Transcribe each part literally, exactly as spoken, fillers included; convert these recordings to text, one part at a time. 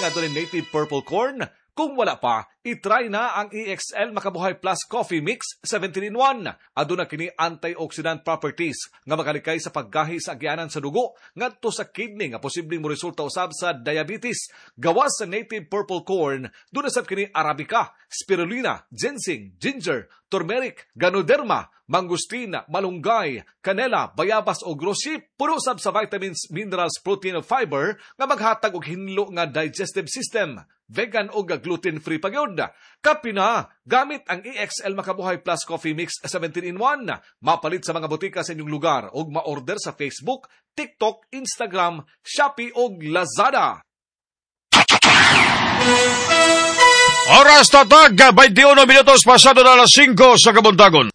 nga ito ni Native Purple Corn. Kung wala pa, itry na ang E X L Makabuhay Plus Coffee Mix seventeen in one. Aduna kini antioxidant properties nga makalikay sa paggahi sa agyanan sa dugo ngadto sa kidney nga posibleng mo resulta usab sa diabetes. Gawas sa Native Purple Corn, duna sab kini arabica, spirulina, ginseng, ginger, turmeric, ganoderma, mangustina, malunggay, kanela, bayabas o grosip. Puno sab sa vitamins, minerals, protein o fiber nga maghatag og hinlo nga digestive system. Vegan o gluten-free pagyod. Kapi na, gamit ang E X L Makabuhay Plus Coffee Mix seventeen in one. Mapalit sa mga butika sa inyong lugar o ma-order sa Facebook, TikTok, Instagram, Shopee o Lazada. Oras tatag, twenty-one minutos pasado na alas singko sa kabuntagon.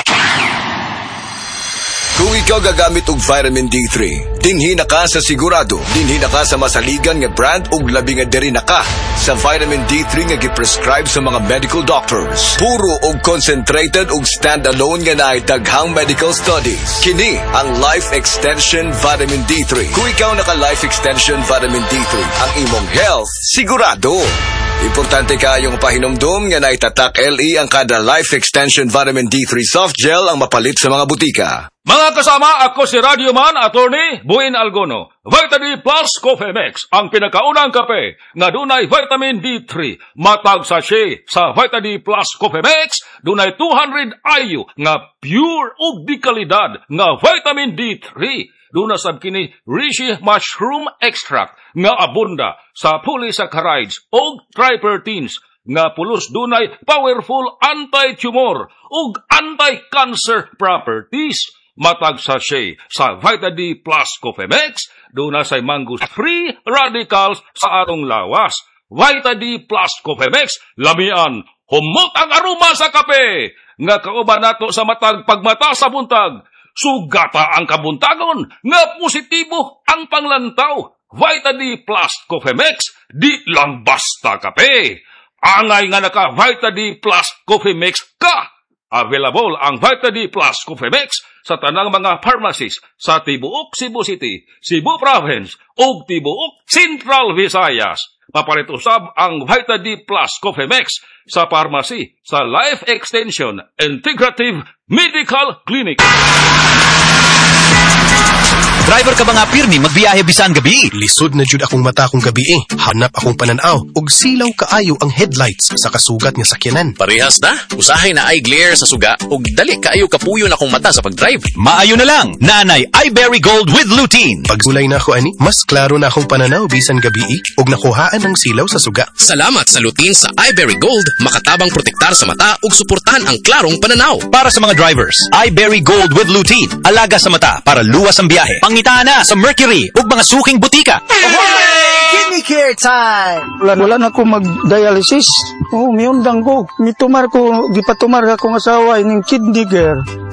Kung ikaw gagamit og vitamin D three, dinhi na ka sa sigurado. Dinhi na ka sa masaligan nga brand ug labi nga diri na ka sa vitamin D three nga gi-prescribe sa mga medical doctors. Puro og concentrated ug stand-alone nga naay daghang medical studies. Kini ang Life Extension Vitamin D three. Kung ikaw naka Life Extension Vitamin D three, ang imong health sigurado. Importante kayong pahinomdom nga naitatak L E ang kada Life Extension Vitamin D three Soft Gel ang mapalit sa mga butika. Mga kasama, ako si Radioman Attorney Buin Algono. Vitamin Plus Coffee Mix, ang pinakaunang kape nga dunay vitamin D three. Matag sachet sa Vitamin Plus Coffee Mix, dunay two hundred I U nga pure ug di kalidad nga vitamin D three. Duna sab kini reishi mushroom extract nga abunda sa polysaccharides ug tripertines nga pulos dunay powerful anti-tumor ug anti-cancer properties. Matag sachet sa Vitamin Plus Coffee Mix, duna say mango free radicals sa atong lawas. Vitamin Plus Coffee Mix, lamian, humot ang aroma sa kape. Nga kauban nato sa matag pagmata sa buntag. Sugata ang kabuntagon, nga positibo ang panglantaw. Vitamin Plus Coffee Mix, di lang basta kape. Angay nga naka Vitamin Plus Coffee Mix ka. Available ang Vitamin Plus Coffee Mix sa tanang mga pharmacies sa tibuok Cebu City, Cebu Province ug tibuok Central Visayas. Papalit usab ang Vitamin Plus Coffee Mix sa pharmacy sa Life Extension Integrative Medical Clinic. Driver ka ba nga pirmi magbiyahe bisan gabi? Lisod na jud akong mata kong gabi eh. Hanap akong pananaw ug silaw kaayo ang headlights sa kasugat nga sakyanan. Parehas na. Usahay na ay glare sa suga ug dali kaayo kapuyo na akong mata sa pagdrive. Maayo na lang. Nanay iBerry Gold with lutein. Pagsulay na ako ani, mas klaro na akong pananaw bisan gabi eh ug nakuhaan ang silaw sa suga. Salamat sa lutein sa iBerry Gold. Makatabang protektar sa mata ug suportahan ang klarong pananaw. Para sa mga drivers, iBerry Gold with lutein. Alaga sa mata para luwas ang biyahe. Pangita na sa Mercury ug mga suking butika. Kidney care time! Wala, wala na ko mag-dialysis. Oo, oh, miundang ko. Mitumar ko, di pa tumar akong asawa, ining kidney care.